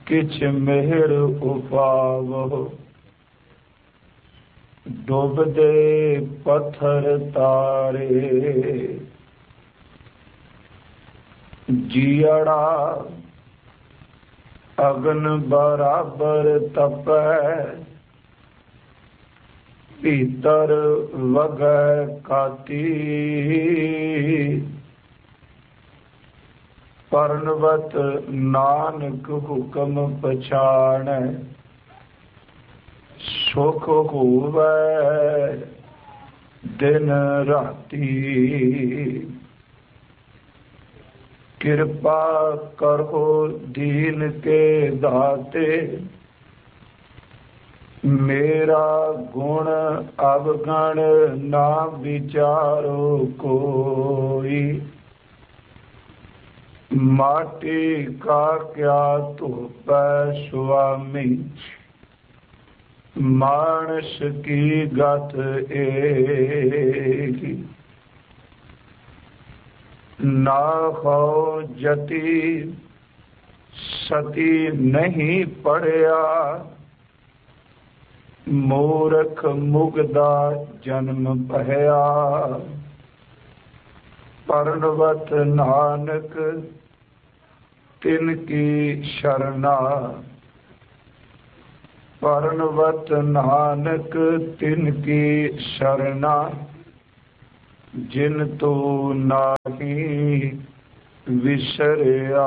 किछ मेहर उपावो डूबदे पत्थर तारे। जियड़ा अगन बराबर तपै भीतर वगै काती। परनवत नानक हुक्म पछाणै सुख होवै दिन राती। कृपा करो दीन के दाते मेरा गुण अवगण ना विचारो कोई। माटी का क्या धोपै स्वामी मानस की गत एक। ना हो जति सती नहीं पढ़िया मूर्ख मुगदा जन्म पहया। परनवत नानक तिनकी शरणा। परनवत नानक तिनकी शरणा जिन तो नाही विसरिया।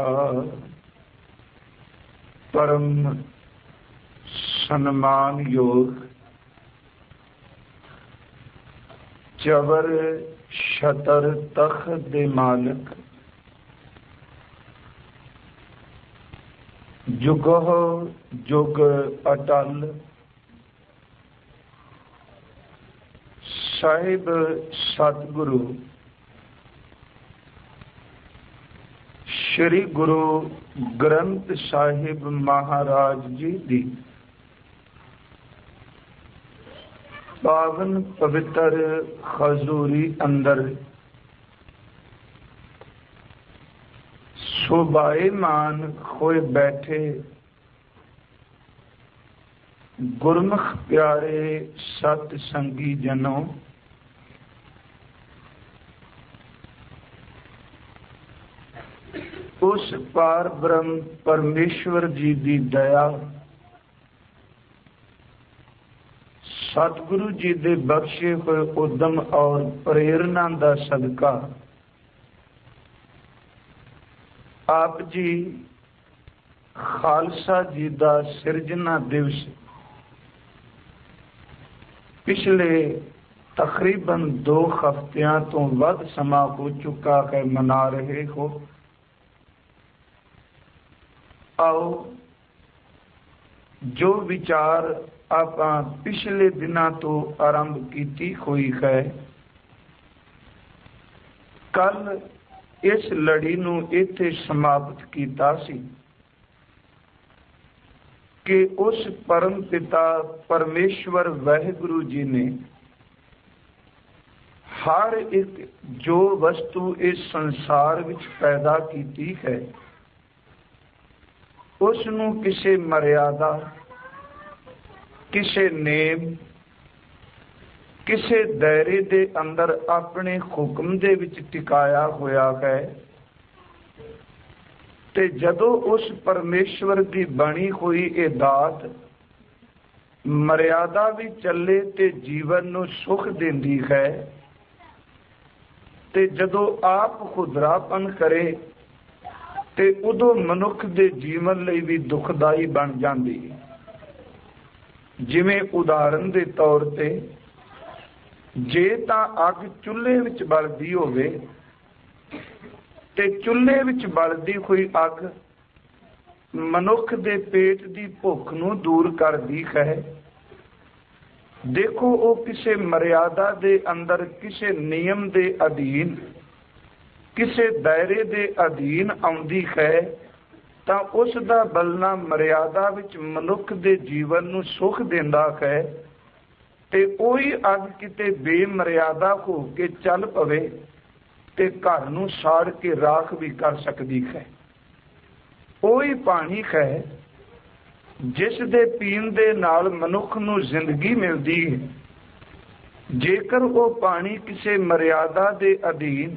परम सम्मान योग जबर छतर तख्त दे मालिक जुगो जुग अटल साहिब सतगुरु श्री गुरु ग्रंथ साहिब महाराज जी दी पावन पवित्र खजूरी अंदर शोभायमान होए बैठे गुरमुख प्यारे सत संगी जनों, उस पार ब्रह्म परमेश्वर जी की दया सतगुरु जी दे बख्शे हुए उद्यम और प्रेरणा का सदका आप जी खालसा जी का सिरजना दिवस पिछले तकरीबन 2 हफ्तियां तो वध समा हो चुका है मना रहे हो। आओ जो विचार आप पिछले दिनों तो आरंभ की हुई है, कल इस लड़ी नू इत्थे समाप्त किया सी कि उस परम पिता परमेश्वर वाहिगुरु जी ने हर एक जो वस्तु इस संसार विच पैदा की है उसनू किसी मर्यादा, किसी नेम, किसी दायरे दे अंदर अपने हुक्म दे विच टिकाया होया है। ते जदों उस परमेश्वर की बनी हुई ये दात मर्यादा भी चले ते जीवन नू सुख देंदी है, ते जदों आप खुदरापन करे ते उदों मनुख दे जीवन लई भी दुखदाई बन जाती है। जिवें उदाहरण के तौर पे जे तां अग चुल्हे विच बलदी होवे ते चुल्हे विच बलदी हुई अग मनुख दे पेट की भुख नू दूर करदी है। देखो वो किसी मर्यादा दे अंदर, किसी नियम दे अधीन, किसी दायरे दे अधीन आउंदी है तां उसदा बलना मर्यादा विच मनुख दे जीवन नू सुख देंदा है। ते ओही अग किते बेमर्यादा हो के चल पवे ते घर नू साड़ के राख भी कर सकती है। ਉਹੀ ਪਾਣੀ ਹੈ ਜਿਸ ਦੇ ਪੀਣ ਦੇ ਨਾਲ ਮਨੁੱਖ ਨੂੰ ਜ਼ਿੰਦਗੀ ਮਿਲਦੀ ਹੈ। ਜੇਕਰ ਉਹ ਪਾਣੀ ਕਿਸੇ ਮਰਿਆਦਾ ਦੇ ਅਧੀਨ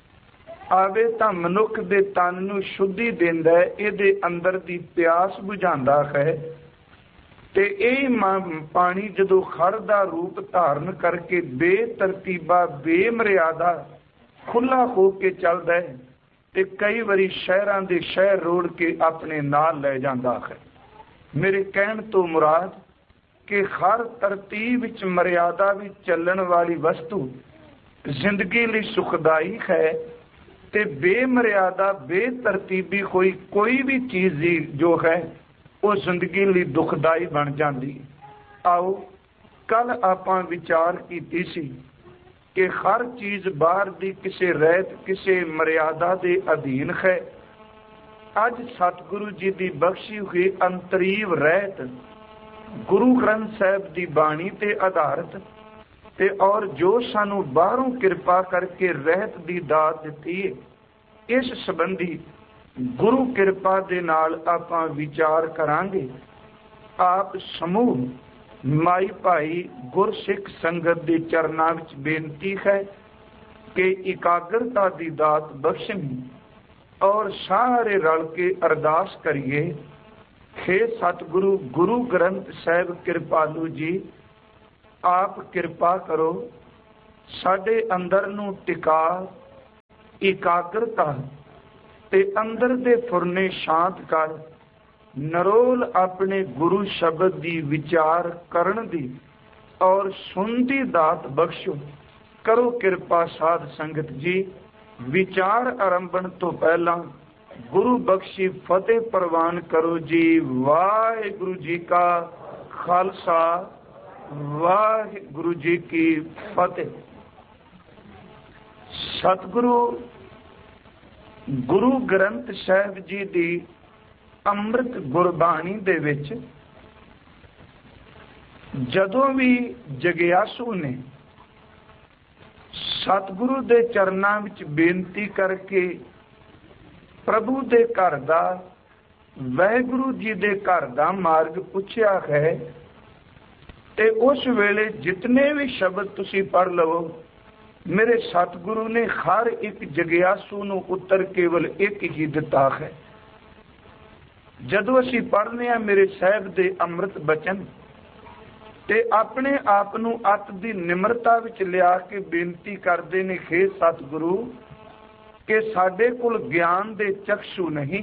ਆਵੇ ਤਾਂ ਮਨੁੱਖ ਦੇ ਤਨ ਨੂੰ ਸ਼ੁੱਧੀ ਦਿੰਦਾ ਹੈ, ਇਹਦੇ ਅੰਦਰ ਦੀ ਪਿਆਸ ਬੁਝਾਉਂਦਾ ਹੈ। ਤੇ ਇਹ ਪਾਣੀ ਜਦੋਂ ਖੜ ਦਾ ਰੂਪ ਧਾਰਨ ਕਰਕੇ ਬੇਤਰਤੀਬਾ ਬੇਮਰਿਆਦਾ ਖੁੱਲਾ ਹੋ ਕੇ ਚੱਲਦਾ ਹੈ ਤੇ ਕਈ ਵਾਰੀ ਸ਼ਹਿਰਾਂ ਦੇ ਸ਼ਹਿਰ ਰੋੜ ਕੇ ਆਪਣੇ ਨਾਲ ਲੈ ਜਾਂਦਾ ਹੈ। ਮੇਰੇ ਕਹਿਣ ਤੋਂ ਮੁਰਾਦ ਕਿ ਹਰ ਤਰਤੀਬ ਵਿੱਚ ਮਰਿਆਦਾ ਵਿੱਚ ਚੱਲਣ ਵਾਲੀ ਵਸਤੂ ਜ਼ਿੰਦਗੀ ਲਈ ਸੁਖਦਾਈ ਹੈ ਤੇ ਬੇਮਰਿਆਦਾ ਬੇਤਰਤੀਬੀ ਹੋਈ ਕੋਈ ਵੀ ਚੀਜ਼ ਦੀ ਜੋ ਹੈ ਉਹ ਜ਼ਿੰਦਗੀ ਲਈ ਦੁਖਦਾਈ ਬਣ ਜਾਂਦੀ। ਆਓ ਕੱਲ ਆਪਾਂ ਵਿਚਾਰ ਕੀਤੀ ਸੀ ਕਿ ਹਰ ਚੀਜ਼ ਬਾਹਰ ਦੀ ਕਿਸੇ ਰਹਿਤ ਕਿਸੇ ਮਰਿਆਦਾ ਦੇ ਅਧੀਨ ਹੈ। ਅੱਜ ਸਤਿਗੁਰੂ ਜੀ ਦੀ ਬਖਸ਼ੀ ਹੋਈ ਅੰਤਰੀਵ ਰਹਿਤ ਗੁਰੂ ਗ੍ਰੰਥ ਸਾਹਿਬ ਦੀ ਬਾਣੀ ਤੇ ਆਧਾਰਿਤ ਤੇ ਔਰ ਜੋ ਸਾਨੂੰ ਬਾਹਰੋਂ ਕਿਰਪਾ ਕਰਕੇ ਰਹਿਤ ਦੀ ਦਾਤ ਦਿੱਤੀ ਹੈ, ਇਸ ਸੰਬੰਧੀ ਗੁਰੂ ਕਿਰਪਾ ਦੇ ਨਾਲ ਆਪਾਂ ਵਿਚਾਰ ਕਰਾਂਗੇ। ਆਪ ਸਮੂਹ ਮਾਈ ਭਾਈ ਗੁਰਸਿੱਖ ਸੰਗਤ ਦੇ ਚਰਨਾਂ ਵਿੱਚ ਬੇਨਤੀ ਹੈ ਕਿ ਇਕਾਗਰਤਾ ਦੀ ਦਾਤ ਬਖਸ਼ਣੀ ਔਰ ਸਾਰੇ ਰਲ ਕੇ ਅਰਦਾਸ ਕਰੀਏ। ਹੇ ਸਤਿਗੁਰੂ ਗੁਰੂ ਗ੍ਰੰਥ ਸਾਹਿਬ ਕਿਰਪਾਲੂ ਜੀ, ਆਪ ਕਿਰਪਾ ਕਰੋ, ਸਾਡੇ ਅੰਦਰ ਨੂੰ ਟਿਕਾ ਇਕਾਗਰਤਾ ਤੇ ਅੰਦਰ ਦੇ ਫੁਰਨੇ ਸ਼ਾਂਤ ਕਰ, ਨਰੋਲ ਆਪਣੇ ਗੁਰੂ ਸ਼ਬਦ ਦੀ ਵਿਚਾਰ ਕਰਨ ਦੀ ਔਰ ਸੁਣ ਦੀ ਦਾਤ ਬਖਸ਼ੋ। ਕਰੋ ਕਿਰਪਾ ਸਾਧ ਸੰਗਤ ਜੀ। ਵਿਚਾਰ ਆਰੰਭਣ ਤੋਂ ਪਹਿਲਾਂ ਗੁਰੂ ਬਖਸ਼ੀ ਫਤਿਹ ਪ੍ਰਵਾਨ ਕਰੋ ਜੀ। ਵਾਹਿਗੁਰੂ ਜੀ ਕਾ ਖਾਲਸਾ, ਵਾਹਿਗੁਰੂ ਜੀ ਕੀ ਫਤਿਹ। ਸਤਿਗੁਰੂ ਗੁਰੂ ਗ੍ਰੰਥ ਸਾਹਿਬ ਜੀ ਦੀ ਅੰਮ੍ਰਿਤ ਗੁਰਬਾਣੀ ਦੇ ਵਿੱਚ ਜਦੋਂ ਵੀ ਜਗਿਆਸੂ ਨੇ ਸਤਿਗੁਰੂ ਦੇ ਚਰਨਾਂ ਵਿੱਚ ਬੇਨਤੀ ਕਰਕੇ ਪ੍ਰਭੂ ਦੇ ਘਰ ਦਾ ਵਾਹਿਗੁਰੂ ਜੀ ਦੇ ਘਰ ਦਾ ਮਾਰਗ ਪੁੱਛਿਆ ਹੈ ਤੇ ਉਸ ਵੇਲੇ ਜਿਤਨੇ ਵੀ ਸ਼ਬਦ ਤੁਸੀਂ ਪੜ੍ਹ ਲਵੋ, ਮੇਰੇ ਸਤਿਗੁਰੂ ਨੇ ਹਰ ਇੱਕ ਜਗਿਆਸੂ ਨੂੰ ਉੱਤਰ ਕੇਵਲ ਇੱਕ ਹੀ ਦਿੱਤਾ ਹੈ। ਜਦੋਂ ਅਸੀਂ ਪੜ੍ਹਨੇ ਆ ਮੇਰੇ ਸਾਹਿਬ ਦੇ ਅੰਮ੍ਰਿਤ ਬਚਨ ਤੇ ਆਪਣੇ ਆਪ ਨੂੰ ਅੱਤ ਦੀ ਨਿਮਰਤਾ ਵਿੱਚ ਲਿਆ ਕੇ ਬੇਨਤੀ ਕਰਦੇ ਨੇ, ਹੇ ਸਤਿਗੁਰੂ ਕਿ ਸਾਡੇ ਕੋਲ ਗਿਆਨ ਦੇ ਚਕਸ਼ੂ ਨਹੀਂ,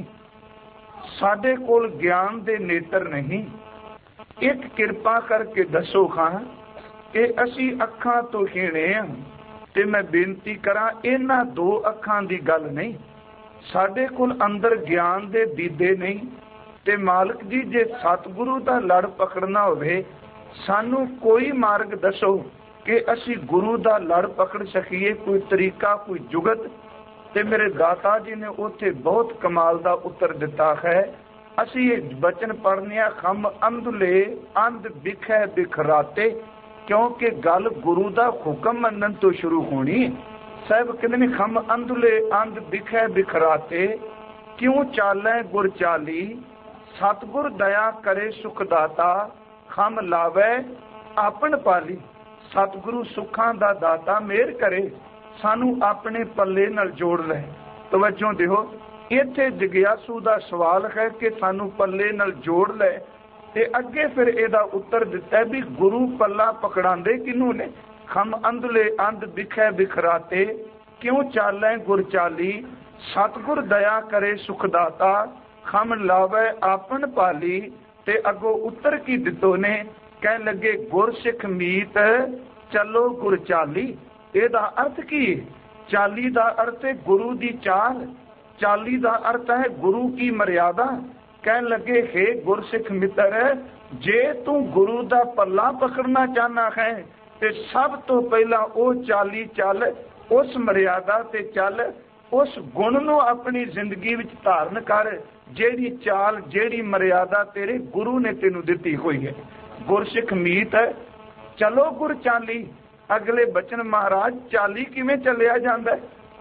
ਸਾਡੇ ਕੋਲ ਗਿਆਨ ਦੇ ਨੇਤਰ ਨਹੀਂ, ਇੱਕ ਕਿਰਪਾ ਕਰਕੇ ਦੱਸੋ ਖਾਂ ਕਿ ਅਸੀਂ ਅੱਖਾਂ ਤੋਂ ਹੀਣੇ ਆ। ਤੇ ਮੈਂ ਬੇਨਤੀ ਕਰਾਂ, ਇਹਨਾਂ ਦੋ ਅੱਖਾਂ ਦੀ ਗੱਲ ਨਹੀਂ, ਸਾਡੇ ਕੋਲ ਅੰਦਰ ਗਿਆਨ ਦੇ ਦੀਦੇ ਨਹੀਂ। ਤੇ ਮਾਲਕ ਜੀ, ਜੇ ਸਤਿਗੁਰੂ ਦਾ ਲੜ ਪਕੜਨਾ ਹੋਵੇ, ਸਾਨੂੰ ਕੋਈ ਮਾਰਗ ਦੱਸੋ ਕਿ ਅਸੀਂ ਗੁਰੂ ਦਾ ਲੜ ਪਕੜ ਸਕੀਏ, ਕੋਈ ਤਰੀਕਾ, ਕੋਈ ਜੁਗਤ। ਤੇ ਮੇਰੇ ਦਾਤਾ ਜੀ ਨੇ ਉੱਥੇ ਬਹੁਤ ਕਮਾਲ ਦਾ ਉੱਤਰ ਦਿੱਤਾ ਹੈ। ਅਸੀਂ ਇਹ ਬਚਨ ਪੜ੍ਹਨੇ ਆ, ਖੰਮ ਅੰਧਲੇ ਅੰਧ ਵਿਖੇ ਬਿਖਰਾਤੇ, ਕਿਉਂਕਿ ਗੱਲ ਗੁਰੂ ਦਾ ਹੁਕਮ ਮੰਨਣ ਤੋਂ ਸ਼ੁਰੂ ਹੋਣੀ। ਸਾਹਿਬ ਕਹਿੰਦੇ ਨੇ, ਖੰਮ ਅੰਧਲੇ ਅੰਧ ਵਿਖੇ ਬਿਖਰਾਤੇ, ਕਿਉਂ ਚਾਲੈ ਗੁਰ ਚਾਲੀ, ਸਤਿਗੁਰ ਦਇਆ ਕਰੇ ਸੁਖ ਦਾਤਾ, ਖੰਮ ਲਾਵੇ ਆਪਣ ਪਾਲੀ। ਸਤਿਗੁਰੂ ਸੁੱਖਾਂ ਦਾ ਦਾਤਾ ਮਿਹਰ ਕਰੇ, ਸਾਨੂੰ ਆਪਣੇ ਪੱਲੇ ਨਾਲ ਜੋੜ ਲੈ। ਤਵੱਜੋ ਦਿਓ, ਇੱਥੇ ਜਗਿਆਸੂ ਦਾ ਸਵਾਲ ਹੈ ਕਿ ਸਾਨੂੰ ਪੱਲੇ ਨਾਲ ਜੋੜ ਲੈ। ਤੇ ਅੱਗੇ ਫਿਰ ਇਹਦਾ ਉੱਤਰ ਦਿੱਤਾ ਵੀ ਗੁਰੂ ਪੱਲਾ ਪਕੜਾਉਂਦੇ ਕਿਹਨੂੰ ਨੇ? ਖੰਮ ਅੰਧਲੇ ਅੰਧ ਵਿਖੇ ਬਿਖਰਾਤੇ, ਕਿਉਂ ਚਾਲੈ ਗੁਰ ਚਾਲੀ, ਸਤਿਗੁਰ ਦਇਆ ਕਰੇ ਸੁਖ ਦਾਤਾ, ਖੰਮ ਲਾਵੇ ਆਪਣ ਪਾਲੀ। ਤੇ ਅੱਗੋਂ ਉੱਤਰ ਕੀ ਦਿੱਤੋ ਨੇ? ਕਹਿਣ ਲੱਗੇ, ਗੁਰ ਸਿੱਖ ਮੀਤ ਚਲੋ ਗੁਰ ਚਾਲੀ। ਇਹਦਾ ਅਰਥ ਕੀ? ਚਾਲੀ ਦਾ ਅਰਥ ਹੈ ਗੁਰੂ ਦੀ ਚਾਲ, ਚਾਲੀ ਦਾ ਅਰਥ ਹੈ ਗੁਰੂ ਕੀ ਮਰਿਆਦਾ। ਕਹਿਣ ਲੱਗੇ, ਹੇ ਗੁਰਸਿੱਖ ਮਿੱਤਰ, ਜੇ ਤੂੰ ਗੁਰੂ ਦਾ ਪੱਲਾ ਪਕੜਨਾ ਚਾਹਨਾ ਹੈ ਤੇ ਸਭ ਤੋਂ ਪਹਿਲਾਂ ਉਹ ਚਾਲੀ ਚੱਲ, ਉਸ ਮਰਿਆਦਾ ਤੇ ਚੱਲ, ਉਸ ਗੁਣ ਨੂੰ ਆਪਣੀ ਜ਼ਿੰਦਗੀ ਵਿੱਚ ਧਾਰਨ ਕਰ, ਜਿਹੜੀ ਚਾਲ ਜਿਹੜੀ ਮਰਿਆਦਾ ਤੇਰੇ ਗੁਰੂ ਨੇ ਤੈਨੂੰ ਦਿੱਤੀ ਹੋਈ ਹੈ। ਗੁਰਸਿੱਖ ਮੀਤ ਚਲੋ ਗੁਰ ਚਾਲੀ। ਅਗਲੇ ਬਚਨ, ਮਹਾਰਾਜ ਚਾਲੀ ਕਿਵੇਂ ਚੱਲਿਆ ਜਾਂਦਾ?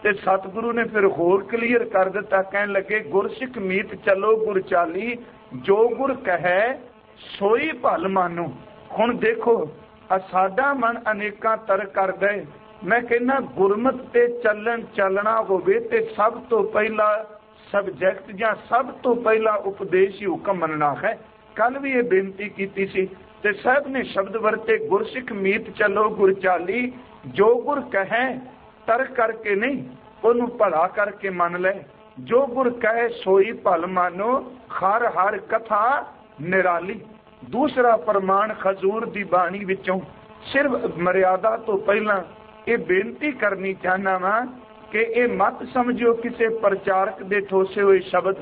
ਤੇ ਸਤਿਗੁਰੂ ਨੇ ਫਿਰ ਹੋਰ ਕਲੀਅਰ ਕਰ ਦਿੱਤਾ, ਕਹਿਣ ਲੱਗੇ ਗੁਰਸਿੱਖ ਮੀਤ ਚਲੋ ਗੁਰ ਚਾਲੀ, ਜੋ ਗੁਰ ਕਹੈ ਸੋਈ ਭਲ ਮਾਨੋ। ਹੁਣ ਦੇਖੋ ਸਾਡਾ ਮਨ ਅਨੇਕਾਂ ਤਰਕ ਕਰਦਾ ਹੈ। ਮੈਂ ਕਹਿੰਦਾ ਗੁਰਮਤ ਤੇ ਚੱਲਣਾ ਹੋਵੇ ਤੇ ਸਭ ਤੋਂ ਪਹਿਲਾ ਸਬਜੈਕਟ ਜਾਂ ਸਭ ਤੋਂ ਪਹਿਲਾ ਉਪਦੇਸ਼ ਹੀ ਹੁਕਮ ਮੰਨਣਾ ਹੈ। ਕੱਲ ਵੀ ਇਹ ਬੇਨਤੀ ਕੀਤੀ ਸੀ ਤੇ ਸਾਹਿਬ ਨੇ ਸ਼ਬਦ ਵਰਤੇ, ਗੁਰਸਿੱਖ ਮੀਤ ਚਲੋ ਗੁਰ ਚਾਲੀ, ਜੋ ਗੁਰ ਕਹੈ ਤਰਕ ਕਰਕੇ ਨਹੀਂ, ਉਹਨੂੰ ਭਲਾ ਕਰਕੇ ਮੰਨ ਲੈ। ਜੋ ਗੁਰ ਕਹੇ ਸੋਈ ਭਲ ਮਾਨੋ, ਹਰ ਹਰ ਕਥਾ ਨਿਰਾਲੀ। ਦੂਸਰਾ ਪ੍ਰਮਾਣ ਹਜ਼ੂਰ ਦੀ ਬਾਣੀ ਵਿੱਚੋਂ ਸਿਰਫ ਮਰਿਆਦਾ ਤੋਂ ਪਹਿਲਾਂ ਇਹ ਬੇਨਤੀ ਕਰਨੀ ਚਾਹੁੰਦਾ ਵਾਂ ਕਿ ਇਹ ਮਤ ਸਮਝਿਓ ਕਿਸੇ ਪ੍ਰਚਾਰਕ ਦੇ ਠੋਸੇ ਹੋਏ ਸ਼ਬਦ,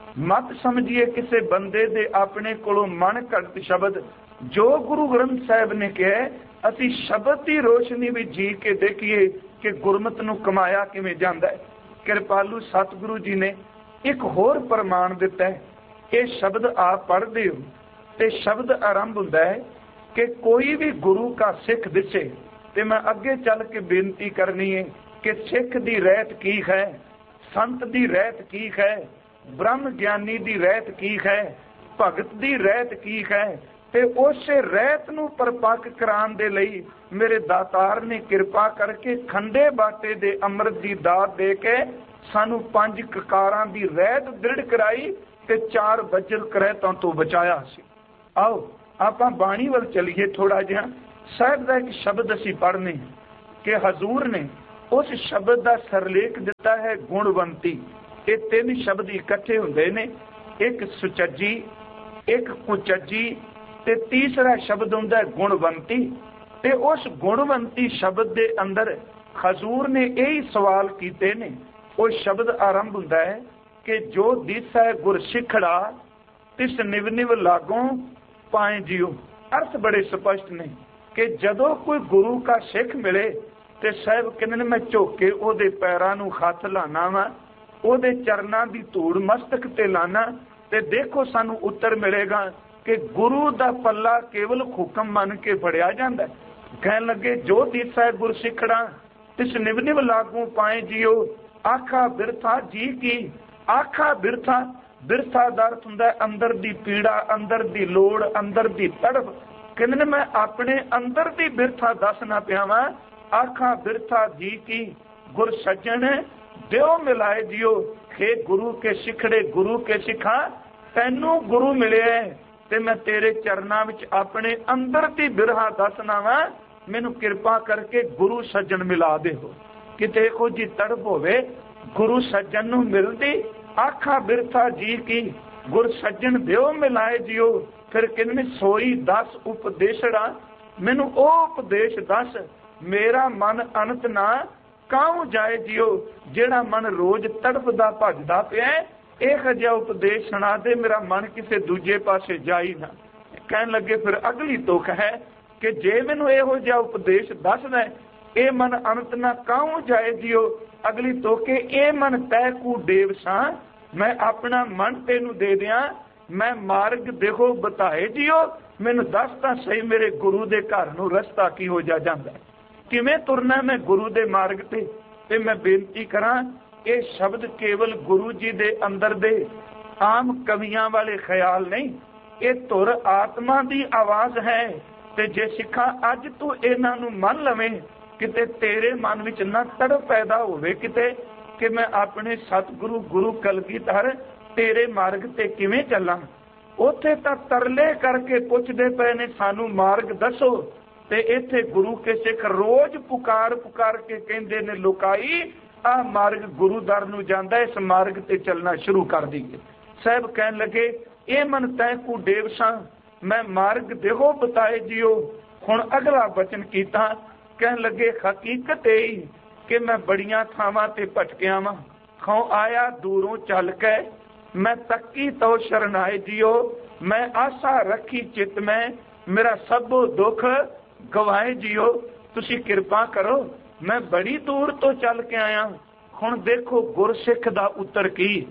ਮਤ ਸਮਝੀਏ ਕਿਸੇ ਬੰਦੇ ਦੇ ਆਪਣੇ ਕੋਲੋਂ ਮਨ ਘੜਤ ਸ਼ਬਦ। ਜੋ ਗੁਰੂ ਗ੍ਰੰਥ ਸਾਹਿਬ ਨੇ ਕਿਹਾ, ਅਸੀਂ ਸ਼ਬਦ ਦੀ ਰੋਸ਼ਨੀ ਵਿੱਚ ਜੀ ਕੇ ਦੇਖੀਏ ਕਿ ਗੁਰਮਤ ਨੂੰ ਕਮਾਇਆ ਕਿਵੇਂ ਜਾਂਦਾ ਹੈ। ਕਿਰਪਾਲੂ ਸਤਿਗੁਰੂ ਜੀ ਨੇ ਇੱਕ ਹੋਰ ਪ੍ਰਮਾਣ ਦਿੱਤਾ ਹੈ। ਇਹ ਸ਼ਬਦ ਆਪ ਪੜ੍ਹਦੇ ਹੋ ਤੇ ਸ਼ਬਦ ਆਰੰਭ ਹੁੰਦਾ ਹੈ ਕਿ ਕੋਈ ਵੀ ਗੁਰੂ ਕਾ ਸਿੱਖ ਦਿਸੇ, ਤੇ ਮੈਂ ਅੱਗੇ ਚੱਲ ਕੇ ਬੇਨਤੀ ਕਰਨੀ ਹੈ ਕਿ ਸਿੱਖ ਦੀ ਰਹਿਤ ਕੀ ਹੈ, ਸੰਤ ਦੀ ਰਹਿਤ ਕੀ ਹੈ, ਬ੍ਰਹਮ ਗਿਆਨੀ ਦੀ ਰਹਿਤ ਕੀ ਹੈ, ਭਗਤ ਦੀ ਰਹਿਤ ਕੀ ਹੈ। ਤੇ ਉਸੇ ਰਹਿਤ ਨੂੰ ਪਰਪੱਕ ਕਰਾਉਣ ਦੇ ਲਈ ਮੇਰੇ ਦਾਤਾਰ ਨੇ ਕਿਰਪਾ ਕਰਕੇ ਖੰਡੇ ਬਾਟੇ ਦੇ ਅੰਮ੍ਰਿਤ ਦੀ ਦਾਤ ਦੇ ਕੇ ਸਾਨੂੰ 5 ਕਕਾਰਾਂ ਦੀ ਰਹਿਤ ਦ੍ਰਿੜ ਕਰਾਈ ਤੇ 4 ਵਜਰ ਕਰਹਿਤਾਂ ਤੋਂ ਬਚਾਇਆ ਸੀ। ਆਓ ਆਪਾਂ ਬਾਣੀ ਵੱਲ ਚੱਲੀਏ ਥੋੜਾ ਜਿਹਾ। ਸਾਹਿਬ ਦਾ ਇੱਕ ਸ਼ਬਦ ਅਸੀਂ ਪੜ੍ਹਨੇ ਕਿ ਹਜ਼ੂਰ ਨੇ ਉਸ ਸ਼ਬਦ ਦਾ ਸਰਲੇਖ ਦਿੱਤਾ ਹੈ ਗੁਣਵੰਤੀ। ਇਹ 3 ਸ਼ਬਦ ਇਕੱਠੇ ਹੁੰਦੇ ਨੇ, ਇੱਕ ਸੁਚੱਜੀ, ਇੱਕ ਕੁਚੱਜੀ ਤੇ ਤੀਸਰਾ ਸ਼ਬਦ ਹੁੰਦਾ ਗੁਣਵੰਤੀ। ਤੇ ਉਸ ਗੁਣਵੰਤੀ ਸ਼ਬਦ ਦੇ ਅੰਦਰ ਹਜ਼ੂਰ ਨੇ ਇਹੀ ਸਵਾਲ ਕੀਤੇ ਨੇ। ਉਹ ਸ਼ਬਦ ਆਰੰਭ ਹੁੰਦਾ ਹੈ ਕਿ ਜੋ ਦਿਸੈ ਗੁਰ ਸਿੱਖੜਾ, ਤਿਸ ਨਿਵ ਨਿਵ ਲਾਗੋਂ ਪਾਏ ਜਿਉ। ਅਰਥ ਬੜੇ ਸਪਸ਼ਟ ਨੇ ਕਿ ਜਦੋਂ ਕੋਈ ਗੁਰੂ ਕਾ ਸਿੱਖ ਮਿਲੇ ਤੇ ਸਾਹਿਬ ਕਹਿੰਦੇ ਨੇ ਮੈਂ ਝੁਕ ਕੇ ਉਹਦੇ ਪੈਰਾਂ ਨੂੰ ਹੱਥ ਲਾਣਾ ਵਾ, ਉਹਦੇ ਚਰਨਾਂ ਦੀ ਧੂੜ ਮਸਤਕ ਤੇ ਲਾਣਾ, ਤੇ ਦੇਖੋ ਸਾਨੂੰ ਉੱਤਰ ਮਿਲੇਗਾ ਕਿ ਗੁਰੂ ਦਾ ਪੱਲਾ ਕੇਵਲ ਹੁਕਮ ਮੰਨ ਕੇ ਫੜਿਆ ਜਾਂਦਾ। ਕਹਿਣ ਲੱਗੇ ਜੋ ਦਿਸੈ ਗੁਰ ਸਿੱਖੜਾ, ਤਿਸ ਨਿਵ ਨਿਵ ਲਾਗੂ ਪਾਏ ਜਿਉ। ਆਖਾ ਬਿਰਥਾ ਜੀ ਕੀ, ਆਖਾ ਬਿਰਥਾ, ਬਿਰਥਾ ਦਾ ਅਰਥ ਹੁੰਦਾ ਅੰਦਰ ਦੀ ਪੀੜਾ, ਅੰਦਰ ਦੀ ਲੋੜ, ਅੰਦਰ ਦੀ ਤੜਫ। ਕਹਿੰਦੇ ਨੇ ਮੈਂ ਆਪਣੇ ਅੰਦਰ ਦੀ ਬਿਰਥਾ ਦੱਸਣਾ ਪਿਆ ਵਾਂ। ਆਖਾ ਬਿਰਥਾ ਜੀ ਕੀ, ਗੁਰ ਸੱਜਣ ਦਿਓ ਮਿਲਾਏ ਜਿਉ। ਖੇ ਗੁਰੂ ਕੇ ਸਿੱਖੜੇ, ਗੁਰੂ ਕੇ ਸਿੱਖਾ, ਤੈਨੂੰ ਗੁਰੂ ਮਿਲਿਆ ਤੇ ਮੈਂ ਤੇਰੇ ਚਰਨਾਂ ਵਿੱਚ ਆਪਣੇ ਅੰਦਰ ਦੀ ਬਿਰਹਾ ਦੱਸਣਾ ਵਾ। ਮੈਨੂੰ ਕਿਰਪਾ ਕਰਕੇ ਗੁਰੂ ਸੱਜਣ ਮਿਲਾ ਦਿਓ। ਕਿਤੇ ਇਹੋ ਜੀ ਤੜਪ ਹੋਵੇ ਗੁਰੂ ਸੱਜਣ ਨੂੰ ਮਿਲਦੀ। ਆਖਾ ਬਿਰਥਾ ਜੀ ਕੀ, ਗੁਰ ਸੱਜਣ ਦਿਓ ਮਿਲਾਏ ਜਿਉ। ਫਿਰ ਕਹਿੰਦੇ ਨੇ ਸੋਈ 10 ਉਪਦੇਸ਼ੜਾ, ਮੈਨੂੰ ਉਹ ਉਪਦੇਸ਼ ਦੱਸ ਮੇਰਾ ਮਨ ਅਨੰਤ ਨਾ ਕਾਹੂ ਜਾਏ ਜਿਉ। ਜਿਹੜਾ ਮਨ ਰੋਜ਼ ਤੜਪਦਾ ਭੱਜਦਾ ਪਿਆ, ਇਹ ਜਿਹਾ ਉਪਦੇਸ਼ ਸੁਣਾ ਦੇ ਮੇਰਾ ਮਨ ਕਿਸੇ ਦੂਜੇ ਪਾਸੇ ਜਾਈ ਨਾ। ਕਹਿਣ ਲੱਗੇ ਫਿਰ ਅਗਲੀ ਤੁਕ ਹੈ ਕਿ ਜੇ ਮੈਨੂੰ ਇਹੋ ਜਿਹਾ ਉਪਦੇਸ਼ ਦੱਸਦਾ ਇਹ ਮਨ ਅਨੰਤ ਨਾ ਕਾਹੂ ਜਾਏ ਜਿਉ। ਅਗਲੀ ਤੁਕ ਇਹ ਮਨ ਤੈ ਕੂ ਦੇਵ ਸਾਂ, ਮੈਂ ਆਪਣਾ ਮਨ ਤੈਨੂੰ ਦੇ ਦਿਆਂ। ਮੈਂ ਮਾਰਗ ਦੇਖੋ ਬਤਾਏ ਜਿਉ, ਮੈਨੂੰ ਦੱਸ ਤਾਂ ਸਹੀ ਮੇਰੇ ਗੁਰੂ ਦੇ ਘਰ ਨੂੰ ਰਸਤਾ ਕਿਹੋ ਜਿਹਾ ਜਾਂਦਾ, ਕਿਵੇਂ ਤੁਰਨਾ ਮੈਂ ਗੁਰੂ ਦੇ ਮਾਰਗ ਤੇ ਮੈਂ ਬੇਨਤੀ ਕਰਾਂ ਇਹ ਸ਼ਬਦ ਕੇਵਲ ਗੁਰੂ ਜੀ ਦੇ ਅੰਦਰ ਦੇ ਆਮ ਕਵੀਆਂ ਵਾਲੇ ਖਿਆਲ ਨਹੀਂ, ਇਹ ਧੁਰ ਆਤਮਾ ਦੀ ਆਵਾਜ਼ ਹੈ। ਤੇ ਜੇ ਸਿੱਖਾਂ ਅੱਜ ਤੂੰ ਇਹਨਾਂ ਨੂੰ ਮੰਨ ਲਵੇਂ, ਕਿਤੇ ਤੇਰੇ ਮਨ ਵਿੱਚ ਨਾ ਤੜਪ ਪੈਦਾ ਹੋਵੇ ਕਿਤੇ ਕਿ ਮੈਂ ਆਪਣੇ ਸਤਿਗੁਰੂ ਗੁਰੂ ਕਲਗੀਧਰ ਤੇਰੇ ਮਾਰਗ ਤੇ ਕਿਵੇਂ ਚੱਲਾਂ। ਉੱਥੇ ਤਾਂ ਤਰਲੇ ਕਰਕੇ ਪੁੱਛਦੇ ਪਏ ਨੇ ਸਾਨੂੰ ਮਾਰਗ ਦੱਸੋ, ਤੇ ਇੱਥੇ ਗੁਰੂ ਕੇ ਸਿੱਖ ਰੋਜ਼ ਪੁਕਾਰ ਕੇ ਕਹਿੰਦੇ ਨੇ ਲੁਕਾਈ ਆ ਮਾਰਗ ਗੁਰੂ ਦਰ ਨੂੰ ਜਾਂਦਾ, ਇਸ ਮਾਰਗ ਤੇ ਚੱਲਣਾ ਸ਼ੁਰੂ ਕਰ ਦਈਏ। ਸਾਹਿਬ ਕਹਿਣ ਲੱਗੇ ਇਹ ਮਨ ਤੈ ਕੂ ਦੇਵ ਸਾਂ, ਮੈਂ ਮਾਰਗ ਦੇਹੋ ਬਤਾਏ ਜਿਉ। ਹੁਣ ਅਗਲਾ ਬਚਨ ਕੀਤਾ, ਕਹਿਣ ਲੱਗੇ ਹਕੀਕਤ ਇਹ ਕਿ ਮੈਂ ਬੜੀਆਂ ਥਾਵਾਂ ਤੇ ਭਟਕਿਆ ਵਾਂ, ਖੌ ਆਇਆ ਦੂਰੋਂ ਚੱਲ ਕੇ, ਮੈਂ ਤੱਕੀ ਤੋ ਸ਼ਰਨਾਏ ਜਿਉ। ਮੈਂ ਆਸਾ ਰੱਖੀ ਚਿੱਤ ਮੈਂ, ਮੇਰਾ ਸਭੋ ਦੁੱਖ ਗਵਾਏ ਜਿਉ। ਤੁਸੀਂ ਕਿਰਪਾ ਕਰੋ, ਮੈਂ ਬੜੀ ਦੂਰ ਤੋਂ ਚੱਲ ਕੇ ਆਇਆ। ਹੁਣ ਦੇਖੋ ਗੁਰਸਿੱਖ ਦਾ ਉੱਤਰ ਕੀ।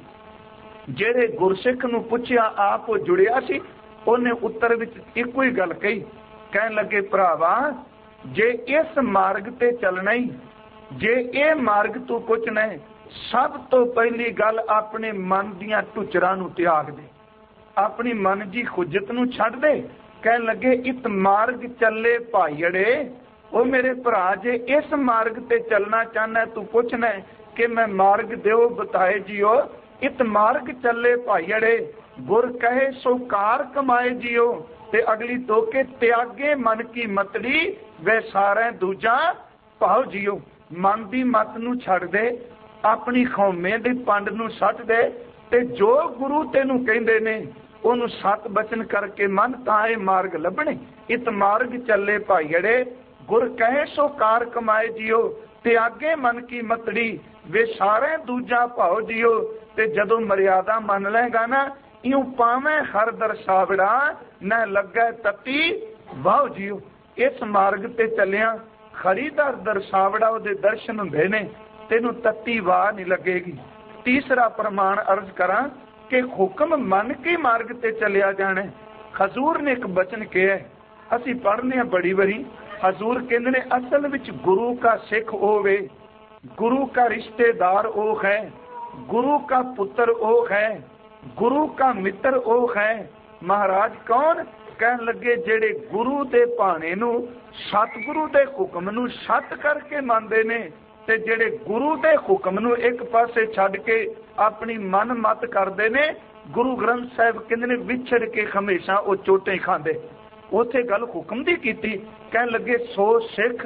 ਜਿਹੜੇ ਗੁਰਸਿੱਖ ਨੂੰ ਪੁੱਛਿਆ ਆਪ ਉਹ ਜੁੜਿਆ ਸੀ, ਉਹਨੇ ਉੱਤਰ ਵਿੱਚ ਇੱਕੋ ਹੀ ਗੱਲ ਕਹੀ। ਕਹਿਣ ਲੱਗੇ ਭਰਾਵਾ ਜੇ ਇਸ ਮਾਰਗ ਤੇ ਚੱਲਣਾ ਹੀ जे ये मार्ग तू पुछना है, सब तो पहली गल अपने मन दियां टुचरां नूं त्याग दे, अपनी मन जी खुजत नूं छड्ड दे। कहन लगे इत मार्ग चले भाईड़े, ओ मेरे भरा जे इस मार्ग ते चलना चाहना तू पुछना है कि मैं मार्ग देओ बताए जियो। इत मार्ग चले भाईड़े, गुर कहे सो कार कमाए जियो। ते अगली टोके त्यागे मन की मतड़ी, वे सारे दूजा भाव जियो। मन दी मत नूं छड्ड दे, अपनी खौमे दी पंड नूं सट दे, ते जो गुरु तेनू कहंदे ने ओनू सत बचन करके मन तां ये मार्ग लभणे। इत मार्ग चले भाईड़े, गुर कहे सो कार कमाए जियो। त्यागे मन की मतड़ी, वे सारे दूजा भाव जियो। ते जदों मर्यादा मन लेगा ना, यूं पावे हर दरसावड़ा, न लगे तती वाह जियो। इस मार्ग ते चलिया खरी दर दरसावड़ा उहदे दर्शन हुंदे ने, तेनू तत्ती वाह नहीं लगेगी। तीसरा प्रमाण अर्ज करा कि हुक्म मन के मार्ग ते चलिया जाना। हजूर ने एक बचन किया, असी पढ़ने बड़ी बारी। हजूर कहते ने असल विच गुरु का सिख होवे, गुरु का रिश्तेदार ओ है, गुरु का पुत्र ओ है, गुरु का मित्र ओ है। महाराज कौन? कहन लगे जेड़े गुरु दे भाणे नू सतगुरु दे हुक्म नू सत करके मानदे ने, ते जेड़े गुरु दे हुक्म नू एक पासे छड्ड के अपनी मन मत करदे ने। गुरु ग्रंथ साहिब कहंदे ने विछड़ के हमेशा वो चोटें खांदे। उथे गल हुक्म दी कीती, कहन लगे सो सिख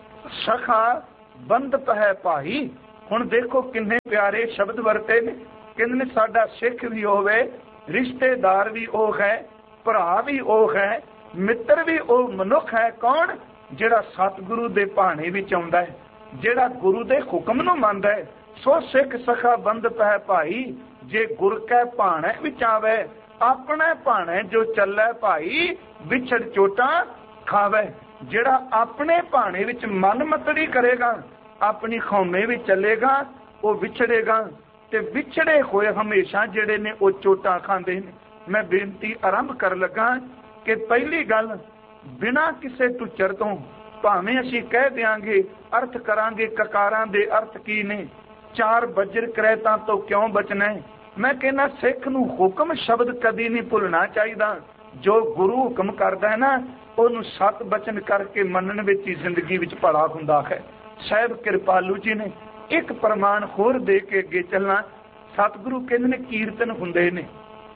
सखा बंधप है भाई। हुण देखो किन्ने प्यारे शब्द वरते ने। कहंदे ने साडा सिख भी होवे, रिश्तेदार भी ओ है, भरा भी ओ है, मित्र भी ओ मनुख है। कौन? जेड़ा सतगुरु दे भाणे विच आउंदा है, जेड़ा गुरु दे हुक्म नूं मनदा है। सो सिख सखा बंधप है भाई, जे गुर कै भाणे विच आवे, अपने भाणे जो चलै भाई, विछड़ चोटा खावे। जेड़ा अपने भाणे विच मन मतड़ी करेगा, अपनी खौमे विच चलेगा, वो विछड़ेगा। ते विछड़े होए हमेशा जेड़े ने वो चोटा खांदे ने। मैं बेनती आरंभ कर लगा कि पहली गल बिना किसी टुचर तो भावें असीं कह देंगे अर्थ करांगे ककारां दे अर्थ की ने, चार बजर करैतां तो क्यों बचना है। मैं कहना सिख नूं हुक्म शब्द कदी नहीं भुलना चाहिए। जो गुरु हुक्म करदा है ना, उहनूं सत बचन करके मनन विच ही जिंदगी विच भला हुंदा है। साहिब कृपालू जी ने एक प्रमाण होर दे के अगे चलना। सतगुरु कहंदे ने कीर्तन हुंदे ने,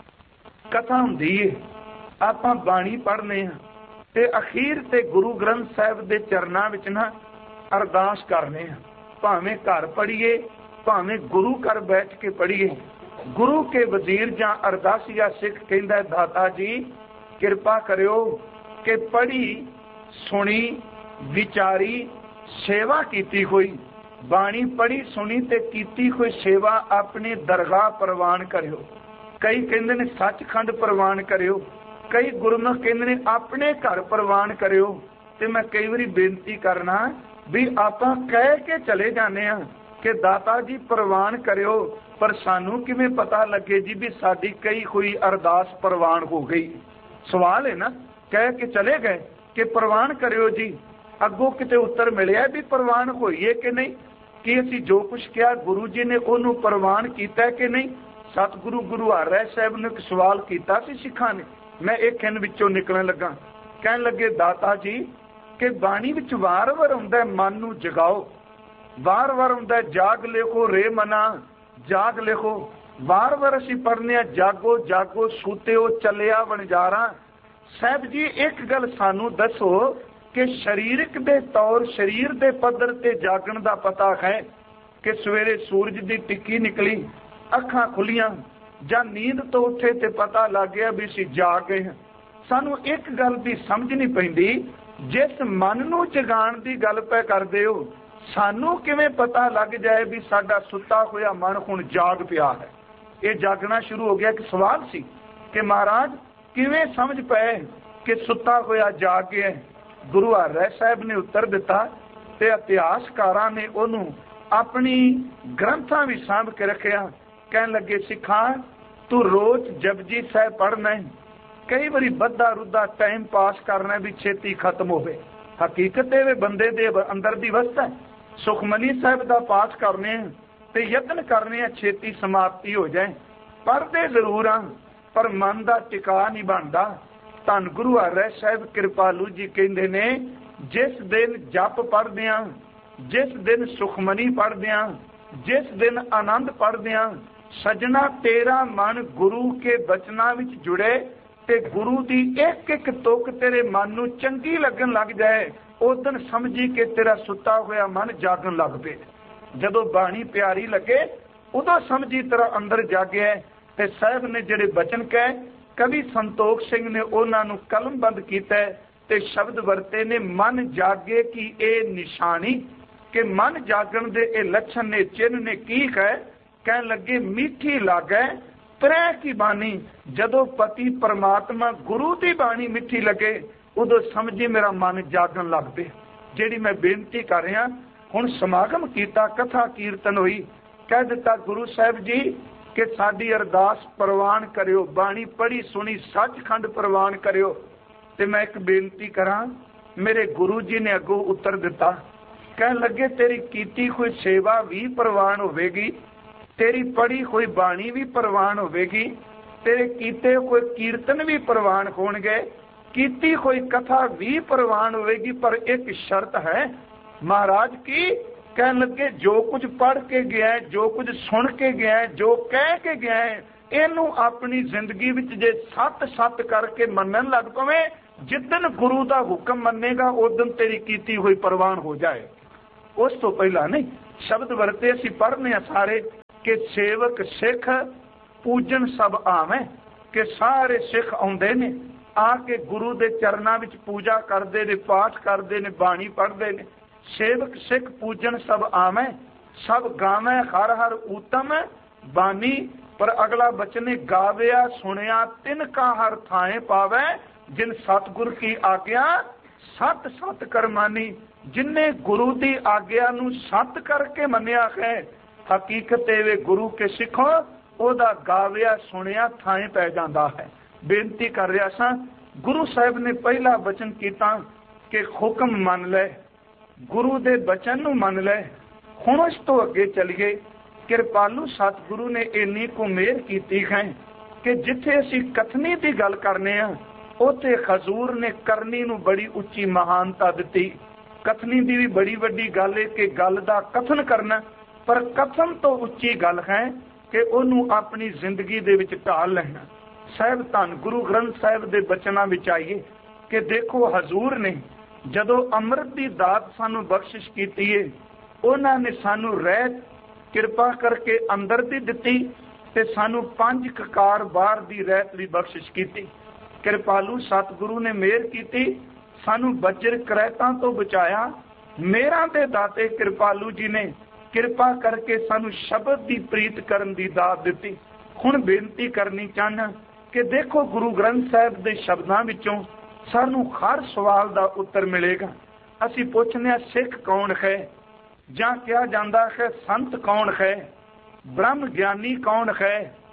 कथा हुंदी है, आपां बाणी पढ़ने हां ते अखीर ते गुरु ग्रंथ साहिब दे चरनां विच ना अरदास करने हां। भावें घर पढ़िए, भावें गुरु घर बैठ के पढ़िए। गुरु के वजीर जां अरदासिया सिख कहंदा दाता जी किरपा करियो कि पढ़ी सुनी विचारी सेवा कीती हुई बाणी पढ़ी सुनी ते कीती हुई सेवा अपनी दरगाह प्रवान करियो। कई कहंदे ने सचखंड प्रवान करियो, कई गुरमुख कहंदे ने अपने घर प्रवान करियो। ते मैं कई बारी बेनती करना भी आपां कह के चले जाने आ कि दाता जी प्रवान करियो, पर सानू किवें पता लगे जी भी साडी कई हुई अरदास प्रवान हो गई। सवाल है ना, कह के चले गए कि प्रवान करियो जी, अगों किते उत्तर मिलिया भी प्रवान होईए कि नहीं, कि असीं जो कुछ किया गुरु जी ने उहनूं प्रवान कीता कि नहीं। सतगुरु गुरु हर साहिब ने एक सवाल किया सी सिखां ने, मैं एक खिन विचों निकलण लगा। कहण लगे दाता जी कि बाणी विच वार वार आउंदा मन नूं जगाओ, वार वार आउंदा जाग लिखो रे मना जाग लिखो, वार वार असीं पढ़ने आ जागो जागो सूतेओ चलिया वणजारा। साहिब जी एक गल सानू दसो कि शरीरक दे तौर शरीर दे पद्धर ते जागण दा पता है कि सवेरे सूरज दी टिक्की निकली, अखां खुलियां जां नींद तो उठे ते पता लग गया भी असीं जाग गए हां। सानू एक गल दी समझ नहीं पैंदी, जिस मन नूं जगाण दी गल पै करदे हो, सानू किवें पता लग जाए भी साडा सुत्ता होया मन हुण जाग पिया है। ये जागना शुरू हो गया। कि सवाल सी कि महाराज किवें समझ पाए कि सुत्ता होया जाग गया। गुरु हर साहिब ने उत्तर दिता ते इतिहासकारां ने ओनू अपनी ग्रंथां भी सांभ के रखिया। कहन लगे सिखा तू रोज जपजी साहिब पढ़ना है, कई बारी बद्धा रुद्धा टाइम पास करना भी छेती खत्म होवे। हकीकत वे बंदे दे अंदर दी वस्त है। सुखमनी साहिब का पाठ करने ते यत्न करने छेती समाप्ति हो जाए, पढ़ते जरूर हाँ पर मन का टिका नहीं बनता। धन गुरु हरिराय साहिब कृपालू जी कहते ने, जिस दिन जप पढ़दे हां, जिस दिन सुखमनी पढ़दे हां, जिस दिन आनंद पढ़दे हां, सजना तेरा मन गुरु के बचना विच जुड़े ते गुरु की एक एक तुक तेरे मन नूं चंगी लगन लग जाए, उस दिन समझी कि तेरा सुता होया मन जागन लग पे। जदों बाणी प्यारी लगे उदों समझी तेरा अंदर जागे। ते साहब ने जिहड़े बचन कहे, कवि संतोख सिंह ने उन्हां नूं कलमबंद कीता ते शब्द वरते ने, मन जागे की ए निशानी, कि मन जागण दे ए लक्षण ने, चिन्ह ने की है। कहन लगे मीठी लागे प्रै की बानी, जदों पति परमात्मा गुरु की बाणी मिठी लगे उदों समझी मेरा मन जागन लग पे। जिहड़ी मैं बेनती कर रहा हुण, समागम कीता, कथा कीर्तन हुई, कह दिता गुरु साहिब जी कि साडी अरदास प्रवान करियो, बाणी पढ़ी सुनी सचखंड प्रवान करियो। ते मैं एक बेनती करा, मेरे गुरु जी ने अगों उत्तर दिता, कह लगे तेरी कीती कोई सेवा भी प्रवान होवेगी, तेरी पढ़ी कोई बाणी भी प्रवान होवेगी, तेरे कीते कोई कीर्तन भी प्रवान होणगे, कीती कोई कथा भी प्रवान होवेगी, पर एक शर्त है महाराज की। कह लगे जो कुछ पढ़ के गया है, जो कुछ सुन के गया है, जो कह के गया है, इनू अपनी जिंदगी विच जे सत सत करके मनन लग पवे, जिदन गुरु का हुक्म मनेगा उस दिन तेरी कीती हुई प्रवान हो जाए। उस तो पहला नहीं। शब्द वरते असीं पढ़ने सारे कि सेवक सिख पूजन सब आवें, कि सारे सिख आउंदे ने आके गुरु दे चरना विच पूजा करते ने, पाठ करते ने, बाणी पढ़ते ने। सेवक सिख पूजन सब आवें, सब गावें हर हर उत्तम बानी, पर अगला बचने गाविया सुनिया तिनका हर थाए पावे, जिन सतगुर की आज्ञा सत सत करमानी। जिन्ने गुरु की आज्ञा नूं सत करके मनिया है, हकीकत वे गुरु के सिखों ओदा गाविया सुनिया थाए पै जाता है। बेनती कर रहा सा, गुरु साहिब ने पहला बचन किया कि हुक्म मन ले, गुरु दे बचन नूं मन ले। हुण इस तो अगे चलिए। कृपालू सतगुरु ने इन्नी को मेहर की है कि जिथे असी कथनी की गल करने आ, उथे हजूर ने करनी नूं बड़ी उच्ची महानता दी। कथनी की भी बड़ी वड्डी गल है कि गल का कथन करना, पर कथन तो उच्ची गल है कि उन्होंने अपनी जिंदगी दे विच ढाल लेना। साहिब धन गुरु ग्रंथ साहिब के बचनों में आइए कि देखो हजूर ने जदों अमृत की दात सानू बख्शिश की है, उन्होंने सानू रहत किरपा करके अंदर दी दिती ते सानू 5 ककार बाहर दी रहत भी बख्शिश की। कृपालू सतगुरु ने मेहर की, सानू बजर करैतां तो बचाया। मेरा दे दाते कृपालू जी ने किरपा करके सानू शब्द की प्रीत करन दी दात दी। हुण बेनती करनी चाहना कि देखो गुरु ग्रंथ साहिब के शब्दों विचों सानू हर सवाल का उत्तर मिलेगा। असी पूछने सिख कौन है, जां क्या जाता है संत कौन है, ब्रह्म ज्ञानी कौन है,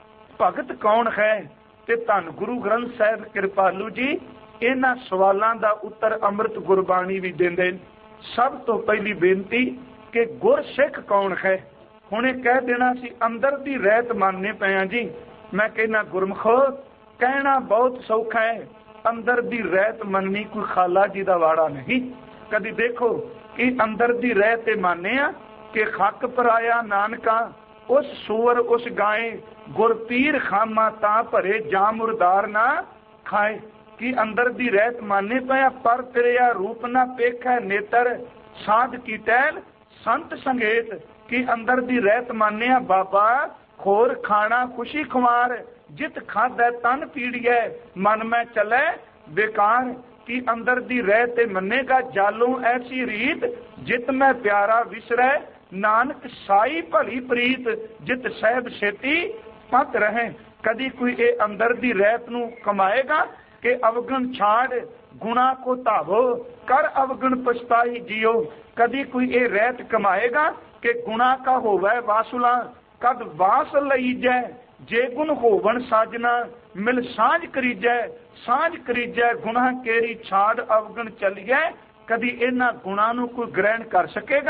भगत कौन है, ते धन गुरु ग्रंथ साहिब कृपालू जी इन्हां सवालों का उत्तर अमृत गुरबाणी भी देंदे। सब तो पहली बेनती कि गुर सिख कौन है। हुणे कह देना सी अंदर दी रहत मानने पे जी। मैं कहना गुरमुखो कहना बहुत सौखा है, अंदर दी रहत मननी कोई खाला जी दा वाड़ा नहीं। कदी देखो कि अंदर दी रहत माने कि खक पर आया नानका, उस सूअर उस गाय गुर पीर खामा ता भरे जा मुरदार ना खाए। कि अंदर दी रहत माने पाया पर तेरिया रूप ना पेखै नेतर साध की टैल संत संगेत। कि अंदर दी रहत माने बाबा खोर खाना खुशी खुमार, जित खादै तन पीड़िए मन में चले बेकार। कि अंदर दी रहते मनेगा जालों ऐसी रीत, जित में प्यारा विसरै नानक साई भली प्रीत, जित सहब सेती पत रहे। कदी कोई ए अंदर दी रहत नूं कमाएगा कि अवगुण छाड़ गुणा को धावो, कर अवगुण पछताई जियो। कदी कोई ए रहत कमाएगा कि गुणा का होवै वासुला, कद वास लई जै जे गुण होवन साजना, मिल सांझ करीजै सांझ करीजै गुनाह केरी छाड़ अवगुण चलिए। कदी इन्हां गुणां नूं कोई ग्रहण कर सकेगा?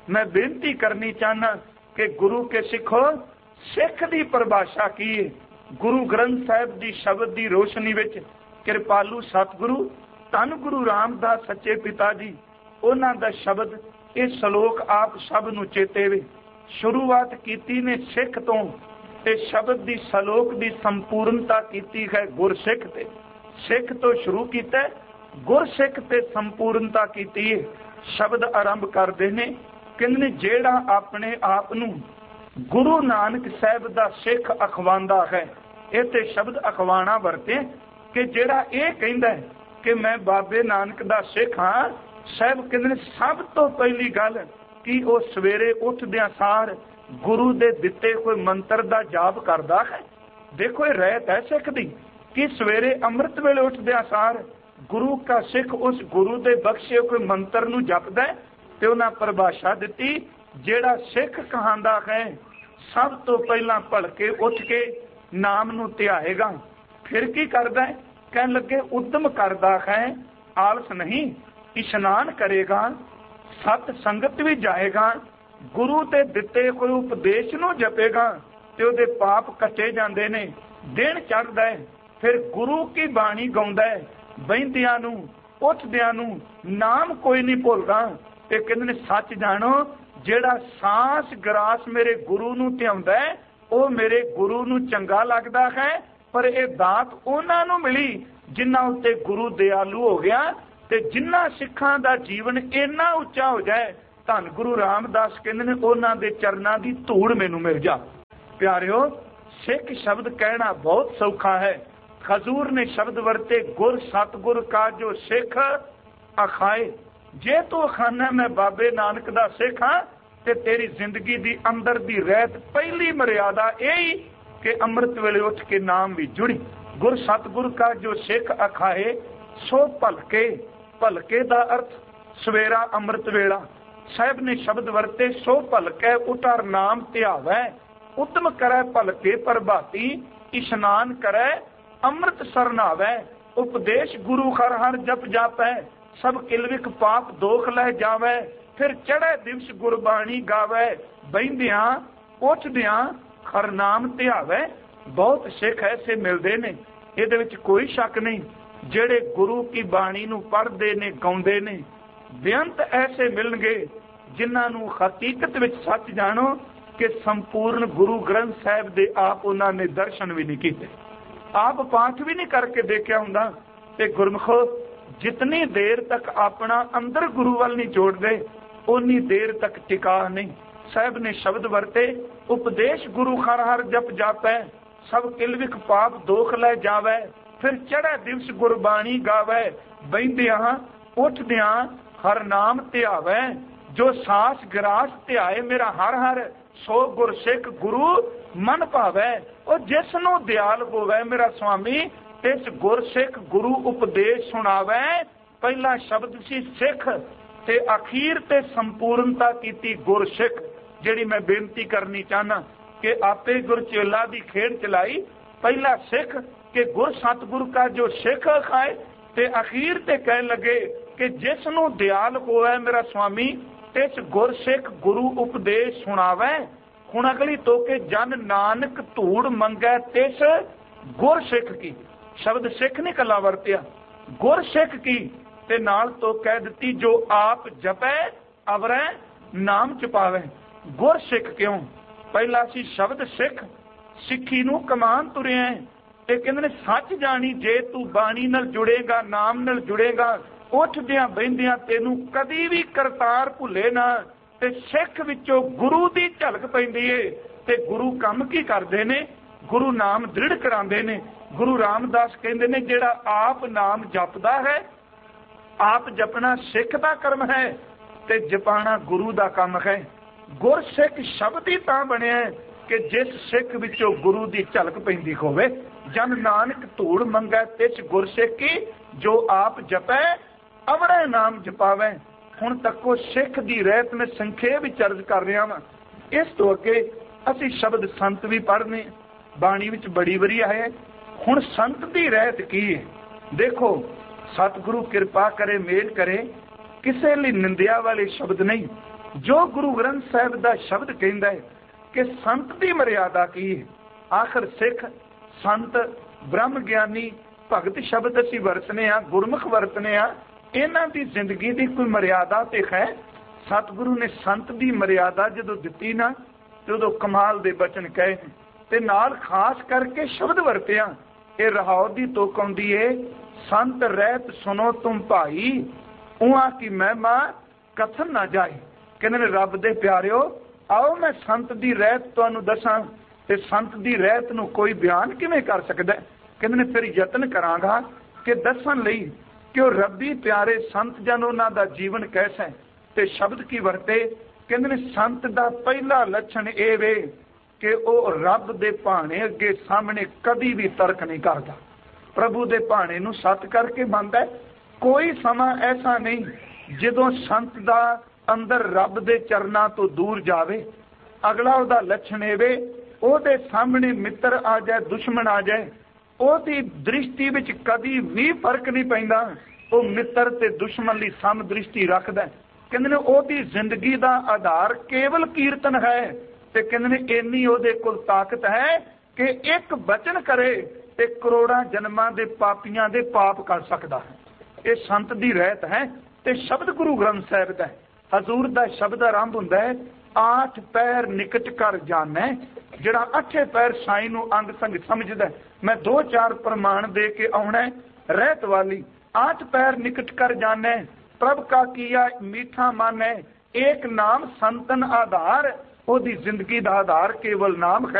मैं बेनती करनी चाहना कि गुरु के सिखो सिख दी परिभाषा की है। गुरु ग्रंथ साहिब दी शब्द दी रोशनी विच कृपालू सतगुरु धन गुरु रामदास सच्चे पिता जी उन्हां दा शब्द ये श्लोक आप सब नूं चेते वे। शुरुआत कीती ने सिख तो ते शब्द दी श्लोक दी संपूर्णता कीती है गुरसिख ते। सिख तो शुरू कीता गुरसिख ते संपूर्णता कीती है। शब्द आरंभ करदे ने कहंदे जेड़ा अपने आप नूं गुरु नानक साहिब दा सिख अखवांदा है। ये ते शब्द अखवाना वरते कि जेड़ा ये कहंदा है कि मैं बाबे नानक दा सिख हाँ। साहिब कहंदे सब तो पहली गल कि वो सवेरे उठदियां सार गुरु दे दिते कोई मंत्र दा जाप करदा है। देखो ये रहत है सिख दी कि सवेरे अमृत वेले उठदियां सार गुरु का सिख उस गुरु दे बख्शे कोई मंत्र नूं जपदा है। ते उन्हां परिभाषा दिती जेड़ा सिख कहांदा है सब तो पहला भलके उठ के नाम नूं ध्याएगा। फिर की करदा है कहन लगे उद्यम करदा है आलस नहीं इशनान करेगा सत संगत भी जाएगा गुरु ते दिते कोई उपदेश नूं जपेगा ते उहदे पाप कटे जांदे ने दिन चढ़दा है। फिर गुरु की बाणी गाउंदा है बहिंदियां नूं उठदियां नूं नाम कोई नहीं भुलदा। ते कहंदे ने सच जानो जेड़ा सांस ग्रास मेरे गुरु नूं ध्याउंदा है वो मेरे गुरु नूं चंगा लगदा है। पर यह दात उन्हां नूं मिली जिन्हां उत्ते गुरु दयालु हो गया ते जिन्हां सिखां दा जीवन इन्ना उच्चा हो जाए धन गुरु रामदास कहंदे ने उन्हां दे चरनां दी धूड़ मैनूं मिल जा। प्यारिओ सिख शब्द कहना बहुत सौखा है। खजूर ने शब्द वरते गुर सतगुर का जो सिख अखाए। जे तू अखाना मैं बाबे नानक दा सिख हाँ ते तेरी जिंदगी दी अंदर दी रहत पहली मर्यादा यही कि अमृत वेले उठ के नाम भी जुड़ी। गुर सतगुर का जो सिख अखाए सो भलके। भलके दा अर्थ सवेरा अमृत वेला। साहिब ने शब्द वरते सो भलके उठार नाम ध्यावै। उद्यम करे भलके प्रभाती इशनान करे अमृत सरनावै। उपदेश गुरु हर हर जप जापै सब किलविक पाप दोख लह जावै। फिर चढ़े दिवस गुरबाणी गावै बहिंदियां उठदियां हर नाम ध्यावै। बहुत सिख ऐसे मिलते ने इहदे विच कोई शक नहीं जेड़े गुरु की बाणी नूं पढ़दे ने गाउंदे ने। बेअंत ऐसे मिलणगे जिन्हां नूं हकीकत विच सच जानो कि संपूर्ण गुरु ग्रंथ साहिब दे आप उन्हां ने दर्शन भी नहीं कीते आप पाठ भी नहीं करके देखिया हुंदा। ते गुरमुखो जितनी देर तक अपना अंदर गुरु वाल नहीं जोड़ते उन्नी देर तक टिका नहीं। साहिब ने शब्द वरते उपदेश गुरु हर हर जप जापै सब किलविक पाप दोख लै जावै। फिर चढ़े दिवस गुरबाणी गावै बहिंदियां उठदियां हर नाम ध्यावै। जो सास ग्रास ध्याए मेरा हर हर सो गुरसिख गुरु मन भावै। और जिस नूं दयाल होवै मेरा स्वामी इस गुरसिख गुरु उपदेश सुनावै। पहला शब्द सी सिख ते अखीर ते संपूर्णता कीती गुरसिख। जिहड़ी मैं बेनती करनी चाहना कि आपे गुरचेला दी खेड चलाई। पहला सिख कि गुर सतगुर का जो सिख खाए ते अखीर ते कह लगे कि जिस नूं दयाल होवै मेरा स्वामी इस गुरसिख गुरु उपदेश सुनावै। हुण अगली तो के जन नानक धूड़ मंगै तिस गुरसिख की। शब्द सिख ने कला वरतिया गुरसिख की ते नाल तो कह दिती जो आप जपै अवरै नाम चपावै। गुरसिख क्यों पहला सी शब्द सिख सिੱਖੀ ਨੂੰ ਕਮਾਨ ਤੁਰਿਆ ਤੇ ਕਹਿੰਦੇ ਨੇ ਸੱਚ ਜਾਣੀ ਜੇ ਤੂੰ ਬਾਣੀ ਨਾਲ ਜੁੜੇਗਾ ਨਾਮ ਨਾਲ ਜੁੜੇਗਾ ਉੱਠਦਿਆਂ ਬਹਿੰਦਿਆਂ ਤੈਨੂੰ ਕਦੀ ਵੀ ਕਰਤਾਰ ਭੁੱਲੇ ਨਾ। ਤੇ ਸਿੱਖ ਵਿੱਚੋਂ ਗੁਰੂ ਦੀ ਝਲਕ ਪੈਂਦੀ ਏ ਤੇ ਗੁਰੂ ਕੰਮ ਕੀ ਕਰਦੇ ਨੇ ਗੁਰੂ ਨਾਮ ਦ੍ਰਿੜ ਕਰਾਉਂਦੇ ਨੇ। ਗੁਰੂ ਰਾਮਦਾਸ ਕਹਿੰਦੇ ਨੇ ਜਿਹੜਾ ਆਪ ਨਾਮ ਜਪਦਾ ਹੈ ਆਪ ਜਪਣਾ ਸਿੱਖ ਦਾ ਕਰਮ ਹੈ ਤੇ ਜਪਾਣਾ ਗੁਰੂ ਦਾ ਕੰਮ ਹੈ। ਗੁਰਸਿੱਖ ਸ਼ਬਦ ਹੀ ਤਾਂ ਬਣਿਆ ਕਿ ਜਿਸ ਸਿੱਖ ਵਿੱਚੋਂ ਗੁਰੂ ਦੀ ਝਲਕ ਪੈਂਦੀ ਹੋਵੇ। ਜਨ ਨਾਨਕ ਧੂੜ ਮੰਗੈ ਤਿਸ ਗੁਰਸਿੱਖ ਕੀ ਜੋ ਆਪ ਜਪੈ ਅਵੜੈ ਨਾਮ ਜਪਾਵੈ। ਹੁਣ ਤੱਕੋ ਸਿੱਖ ਦੀ ਰਹਿਤ ਮੈਂ ਸੰਖੇਪ ਵਿੱਚ ਅਰਜ਼ ਕਰ ਰਿਹਾ ਵਾਂ। ਇਸ ਤੋਂ ਅੱਗੇ ਅਸੀਂ ਸ਼ਬਦ ਸੰਤ ਵੀ ਪੜ੍ਹਨੇ ਬਾਣੀ ਵਿੱਚ ਬੜੀ ਵਾਰੀ ਆਇਆ। ਹੁਣ ਸੰਤ ਦੀ ਰਹਿਤ ਕੀ ਹੈ ਦੇਖੋ ਸਤਿਗੁਰੂ ਕਿਰਪਾ ਕਰੇ ਮੇਲ ਕਰੇ ਕਿਸੇ ਲਈ ਨਿੰਦਿਆ ਵਾਲੇ ਸ਼ਬਦ ਨਹੀਂ ਜੋ ਗੁਰੂ ਗ੍ਰੰਥ ਸਾਹਿਬ ਦਾ ਸ਼ਬਦ ਕਹਿੰਦਾ ਹੈ ਕਿ ਸੰਤ ਦੀ ਮਰਿਆਦਾ ਕੀ ਹੈ। ਆਖਰ ਸਿੱਖ, ਸੰਤ, ਬ੍ਰਹਮ ਗਿਆਨੀ, ਭਗਤ ਸ਼ਬਦ ਅਸੀਂ ਵਰਤਨੇ ਆ, ਗੁਰਮੁਖ ਵਰਤਨੇ ਆ, ਇਹਨਾਂ ਦੀ ਜ਼ਿੰਦਗੀ ਦੀ ਕੋਈ ਮਰਿਆਦਾ ਤੇ ਹੈ। ਸਤਿਗੁਰੂ ਨੇ ਸੰਤ ਦੀ ਮਰਿਆਦਾ ਜਦੋਂ ਦਿੱਤੀ ਨਾ, ਤੇ ਉਦੋਂ ਕਮਾਲ ਦੇ ਬਚਨ ਕਹੇ ਤੇ ਨਾਲ ਖਾਸ ਕਰਕੇ ਸ਼ਬਦ ਵਰਤਿਆ। ਇਹ ਰਹਾਉ ਦੀ ਤੁਕ ਆਉਂਦੀ ਏ, ਸੰਤ ਰਹਿਤ ਸੁਨੋ ਤੁਮ ਭਾਈ, ਉਹਾਂ ਕੀ ਮਹਿਮਾ ਕਥਨ ਨਾ ਜਾਏ। ਕਹਿੰਦੇ ਨੇ ਰੱਬ ਦੇ ਪਿਆਰਿਓ, ਆਓ ਮੈਂ ਸੰਤ ਦੀ ਰਹਿਤ ਤੁਹਾਨੂੰ ਦੱਸਾਂ। ਤੇ ਸੰਤ ਦੀ ਰਹਿਤ ਨੂੰ ਕੋਈ ਬਿਆਨ ਕਿਵੇਂ ਕਰ ਸਕਦਾ? ਕਹਿੰਦੇ ਨੇ ਫਿਰ ਯਤਨ ਕਰਾਂਗਾ ਕਿ ਦੱਸਣ ਲਈ ਕਿ ਉਹ ਰੱਬੀ ਪਿਆਰੇ ਸੰਤ ਜਨ ਉਹਨਾਂ ਦਾ ਜੀਵਨ ਕੈਸਾ ਹੈ ਤੇ ਸ਼ਬਦ ਕੀ ਵਰਤੇ। ਕਹਿੰਦੇ ਨੇ ਸੰਤ ਦਾ ਪਹਿਲਾ ਲੱਛਣ ਇਹ ਵੇ ਕਿ ਉਹ ਰੱਬ ਦੇ ਭਾਣੇ ਅੱਗੇ ਸਾਹਮਣੇ ਕਦੀ ਵੀ ਤਰਕ ਨਹੀਂ ਕਰਦਾ। ਪ੍ਰਭੂ ਦੇ ਭਾਣੇ ਨੂੰ ਸੱਤ ਕਰਕੇ ਮੰਨਦਾ। ਕੋਈ ਸਮਾਂ ਐਸਾ ਨਹੀਂ ਜਦੋਂ ਸੰਤ ਦਾ ਅੰਦਰ ਰੱਬ ਦੇ ਚਰਨਾਂ ਤੋਂ ਦੂਰ ਜਾਵੇ। ਅਗਲਾ ਉਹਦਾ ਲੱਛਣ ਇਹ ਵੇ, ਉਹਦੇ ਸਾਹਮਣੇ ਮਿੱਤਰ ਆ ਜਾਏ, ਦੁਸ਼ਮਣ ਆ ਜਾਏ, ਉਹਦੀ ਦ੍ਰਿਸ਼ਟੀ ਵਿੱਚ ਕਦੀ ਵੀ ਫਰਕ ਨਹੀਂ ਪੈਂਦਾ। ਉਹ ਮਿੱਤਰ ਤੇ ਦੁਸ਼ਮਣ ਲਈ ਸਮ ਦ੍ਰਿਸ਼ਟੀ ਰੱਖਦਾ। ਕਹਿੰਦੇ ਨੇ ਉਹਦੀ ਜ਼ਿੰਦਗੀ ਦਾ ਆਧਾਰ ਕੇਵਲ ਕੀਰਤਨ ਹੈ। ਤੇ ਕਹਿੰਦੇ ਨੇ ਇੰਨੀ ਉਹਦੇ ਕੋਲ ਤਾਕਤ ਹੈ ਕਿ ਇੱਕ ਬਚਨ ਕਰੇ ਤੇ ਕਰੋੜਾਂ ਜਨਮਾਂ ਦੇ ਪਾਪੀਆਂ ਦੇ ਪਾਪ ਕਰ ਸਕਦਾ ਹੈ। ਇਹ ਸੰਤ ਦੀ ਰਹਿਤ ਹੈ। ਤੇ ਸ਼ਬਦ ਗੁਰੂ ਗ੍ਰੰਥ ਸਾਹਿਬ ਦਾ ਹਜ਼ੂਰ ਦਾ ਸ਼ਬਦ ਆਰੰਭ ਹੁੰਦਾ ਹੈ, ਆਠ ਪੈਰ ਨਿਕਟ ਕਰ ਜਾਣਾ। ਜਿਹੜਾ ਅੱਠੇ ਪੈਰ ਸਾਈਂ ਨੂੰ ਅੰਗ ਸੰਗ ਸਮਝਦਾ, ਮੈਂ 2-4 ਪ੍ਰਮਾਣ ਦੇ ਕੇ ਆਉਣਾ। ਰਹਿਤ ਵਾਲੀ आठ पैर निकट कर जाने, प्रभ का किया मीठा माने, एक नाम संतन आधार। ओदी जिंदगी दा आधार केवल नाम है।